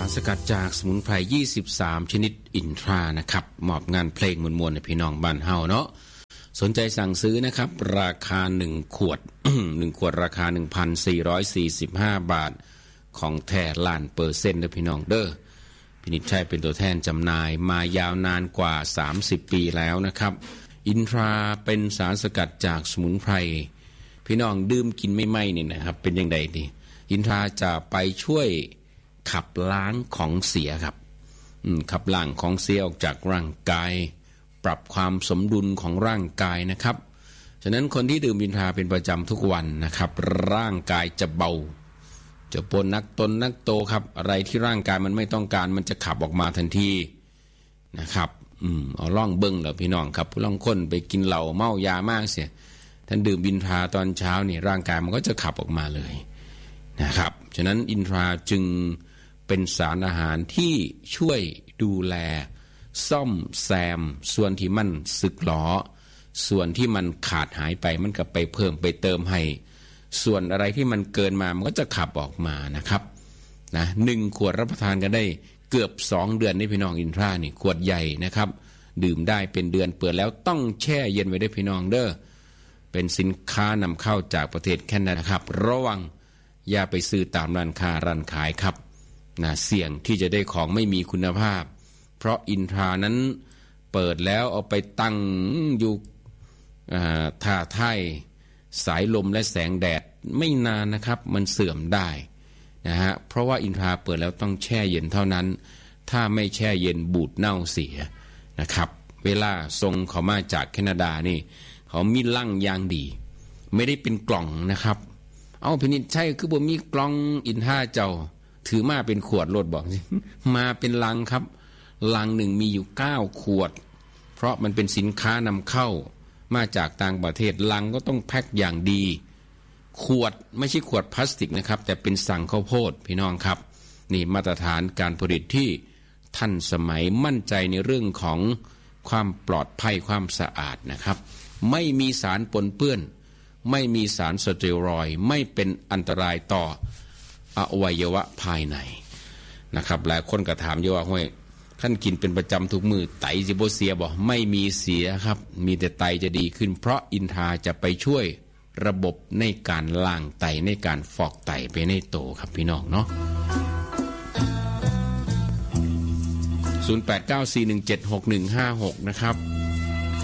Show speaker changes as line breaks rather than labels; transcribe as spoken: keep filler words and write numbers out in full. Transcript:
ารสกัดจากสมุนไพรยี่สิบสามชนิดอินทรานะครับมอบงานเพลงมวลๆให้พี่น้องบ้านเฮาเนาะสนใจสั่งซื้อนะครับราคาหนึ่งขวด หนึ่งขวดราคา หนึ่งพันสี่ร้อยสี่สิบห้า บาทของแท้ล้านเปอร์เซ็นต์เด้อพี่น้องเด้อพินิจชัยเป็นตัวแทนจำหน่ายมายาวนานกว่าสามสิบปีแล้วนะครับอินทราเป็นสารสกัดจากสมุนไพรพี่น้องดื่มกินไม่ไหม้นี่นะครับเป็นยังไงดีอินทราจะไปช่วยขับล้างของเสียครับขับล้างของเสียออกจากร่างกายปรับความสมดุลของร่างกายนะครับฉะนั้นคนที่ดื่มอินทราเป็นประจำทุกวันนะครับร่างกายจะเบาจะปนนักตนนักโตครับอะไรที่ร่างกายมันไม่ต้องการมันจะขับออกมาทันทีนะครับอืมเอาล่องเบิ้งแล้วพี่น้องครับผู้ล่องคนไปกินเหล้าเมายามากเสียท่านดื่มอินทราตอนเช้านี่ร่างกายมันก็จะขับออกมาเลยนะครับฉะนั้นอินทราจึงเป็นสารอาหารที่ช่วยดูแลซ่อมแซมส่วนที่มันสึกหรอส่วนที่มันขาดหายไปมันก็ไปเพิ่มไปเติมให้ส่วนอะไรที่มันเกินมามันก็จะขับออกมานะครับนะหนึ่งขวดรับประทานกันได้เกือบสองเดือนนี่พี่น้องอินทรานี่ขวดใหญ่นะครับดื่มได้เป็นเดือนเปิดแล้วต้องแช่เย็นไว้ด้วยพี่น้องเด้อเป็นสินค้านำเข้าจากประเทศแคนาดาครับระวังอย่าไปซื้อตามร้านค้าร้านขายครับนะเสี่ยงที่จะได้ของไม่มีคุณภาพเพราะอินทรานั้นเปิดแล้วเอาไปตั้งอยู่ท่าท่ายสายลมและแสงแดดไม่นานนะครับมันเสื่อมได้นะฮะเพราะว่าอินทราเปิดแล้วต้องแช่เย็นเท่านั้นถ้าไม่แช่เย็นบูดเน่าเสียนะครับเวลาส่งเขามาจากแคนาดานี่เขามีลังยางดีไม่ได้เป็นกล่องนะครับเอาพินิจใช่คือบ่มีกล่องอินทราเจ้าถือมาเป็นขวดรถบอกสิมาเป็นลังครับลังหนึ่งมีอยู่เก้าขวดเพราะมันเป็นสินค้านำเข้ามาจากต่างประเทศลังก็ต้องแพ็คอย่างดีขวดไม่ใช่ขวดพลาสติกนะครับแต่เป็นสั่งข้าวโพดพี่น้องครับนี่มาตรฐานการผลิตที่ทันสมัยมั่นใจในเรื่องของความปลอดภัยความสะอาดนะครับไม่มีสารปนเปื้อนไม่มีสารสเตียรอยด์ไม่เป็นอันตรายต่ออวัยวะภายในนะครับหลายคนก็ถามเยอะว่าห้วยท่านกินเป็นประจำทุกมือไตสิบ่เสียบ่ไม่มีเสียครับมีแต่ไตจะดีขึ้นเพราะอินทราจะไปช่วยระบบในการล้างไตในการฟอกไตไปในโตครับพี่น้องเนาะศูนย์ แปด เก้า สี่ หนึ่ง เจ็ด หก หนึ่ง ห้า หกนะครับ